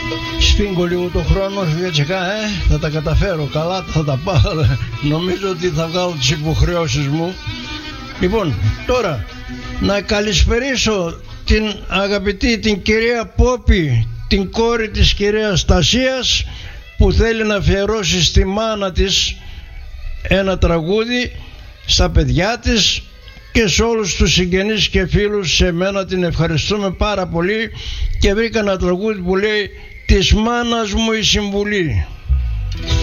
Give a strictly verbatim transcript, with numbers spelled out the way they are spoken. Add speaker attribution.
Speaker 1: Σφίγγω λίγο το χρόνο, φιατσικά, ε, θα τα καταφέρω, καλά θα τα πάω, νομίζω ότι θα βγάλω τις υποχρεώσεις μου. Λοιπόν, τώρα να καλησπερίσω την αγαπητή την κυρία Πόπη, την κόρη της κυρίας Στασίας, που θέλει να αφιερώσει στη μάνα της ένα τραγούδι, στα παιδιά της και σε όλους τους συγγενείς και φίλους. Σε μένα την ευχαριστούμε πάρα πολύ και βρήκα ένα τραγούδι που λέει «Της μάνας μου η συμβουλή».